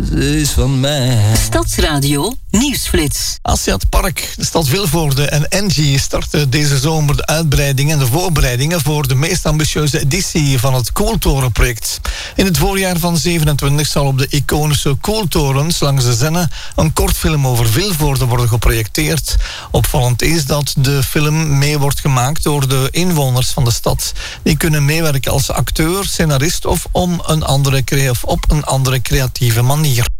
ze is van mij. Stadsradio Nieuwsflits. Assiat Park, de stad Vilvoorde en Engie starten deze zomer de uitbreiding en de voorbereidingen voor de meest ambitieuze editie van het Kooltorenproject. In het voorjaar van 27 zal op de iconische kooltorens langs de Zenne een kortfilm over Vilvoorde worden geprojecteerd. Opvallend is dat de film mee wordt gemaakt door de inwoners van de stad. Die kunnen meewerken als acteur, scenarist of op een andere creatieve manier.